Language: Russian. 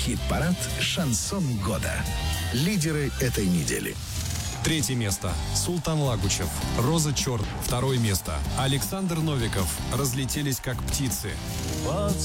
Хит-парад «Шансон года». Лидеры этой недели. Третье место. Султан Лагучев. «Роза черт». Второе место. Александр Новиков. «Разлетелись как птицы». Под